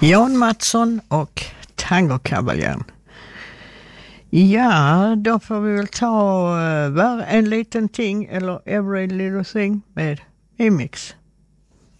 Jan Mattsson och Tangokavaljen. Ja, då får vi väl ta en liten ting eller Every Little Thing med Mimix.